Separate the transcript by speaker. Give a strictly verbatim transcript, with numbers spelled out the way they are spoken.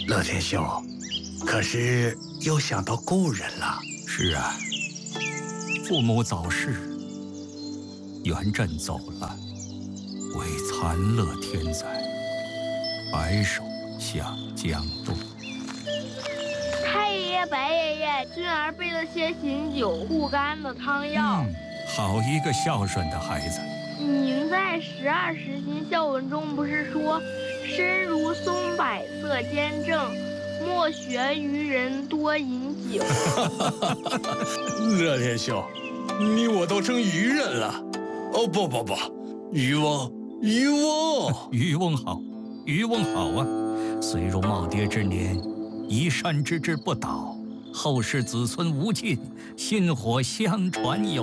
Speaker 1: 乐天兄，可是又想到故人了。
Speaker 2: 是啊，父母早逝，元稹走了，为残乐天灾，白首向江东。
Speaker 3: 太爷爷、白爷爷，君儿备了些醒酒护肝的汤药。
Speaker 2: 嗯，好一个孝顺的孩子。
Speaker 3: 您在十二时辰孝文中不是说，身如松柏色坚正，莫学愚人多饮酒。
Speaker 1: 乐天兄，你我都成愚人了。哦不不不，渔翁，渔翁，
Speaker 2: 渔翁好，渔翁好啊！虽入耄耋之年，移山之志不倒，后世子孙无尽，薪火相传有。